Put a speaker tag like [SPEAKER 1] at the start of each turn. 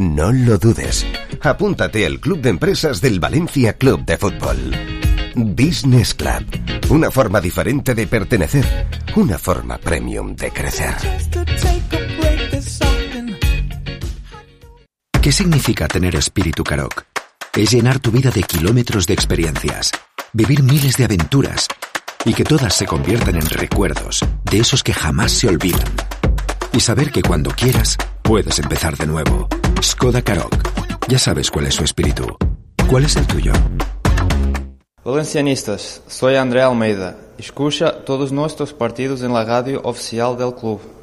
[SPEAKER 1] No lo dudes. Apúntate al Club de Empresas del Valencia Club de Fútbol. Business Club. Una forma diferente de pertenecer. Una forma premium de crecer.
[SPEAKER 2] ¿Qué significa tener espíritu Karoq? Es llenar tu vida de kilómetros de experiencias, vivir miles de aventuras y que todas se conviertan en recuerdos, de esos que jamás se olvidan. Y saber que cuando quieras, puedes empezar de nuevo. Skoda Karoq. Ya sabes cuál es su espíritu. ¿Cuál es el tuyo?
[SPEAKER 3] Valencianistas, soy André Almeida. Escucha todos nuestros partidos en la radio oficial del club.